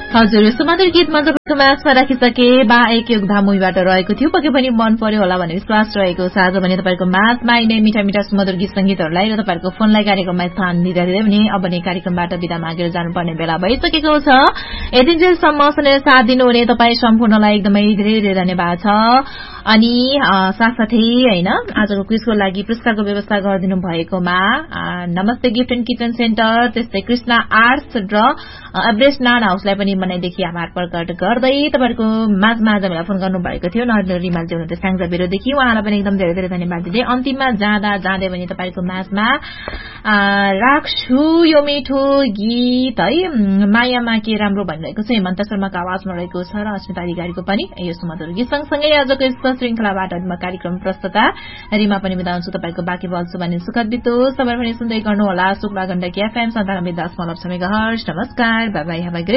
हजुर सुमधुर गीत मञ्चको माझमा राखिसके बा एक योगधाम मूवीबाट रहेको थियो पक्कै पनि मन पर्यो होला भन्ने विश्वास रहेको छ। आज भने तपाईको माझमा यिनै मिठा मिठा सुमधुर गीत संगीतहरूलाई र तपाईको फोनलाई कार्यक्रममा स्थान दिँदै भने अब नै कार्यक्रमबाट बिदा मागेर जानुपर्ने बेला भइसकेको छ। यतिन्जेलसम्म सुनेर साथ दिनुहुने तपाईँ सम्पूर्णलाई एकदमै धेरै धेरै धन्यवाद छ। अनि साथसाथै हैन आजको क्विजको लागि पुरस्कारको व्यवस्था गरिदिनु भएकोमा नमस्ते गिफ्ट एन्ड किचन सेन्टर त्यस्तै कृष्णा आर्ट्स र एभरेस्ट नान हाउसलाई पनि मनैदेखि आभार प्रकट गर्दै तपाईहरुको माझमा आज मलाई फोन गर्नु भएको थियो नरेन्द्र रिमालजी हुनुहुन्थ्यो स्याङ्जा बिरोदेखि उहाँलाई पनि एकदम धेरै धेरै धन्यवाद दिँदै अन्तिममा जाँदै भने तपाईहरुको माझमा राख्छु यो मिठो गीत है मायामा के राम्रो भनिरहेको छ हेमन्त शर्माको आवाजमा रहेको छ र अस्मिता अधिकारीको पनि यो सुमधुर गीत सँगसँगै आजको यस श्रृंखलाबाट म कार्यक्रम प्रस्तुता रिमा पनि बिदा हुन्छु तपाईको बाँकी बल्छु भने सुखद बितोस् तपाईहरु पनि सुन्दै गर्नु होला शुक्ला गण्डकी एफएम 97.6 मेगाहर्ज। नमस्कार बाइ बाइ।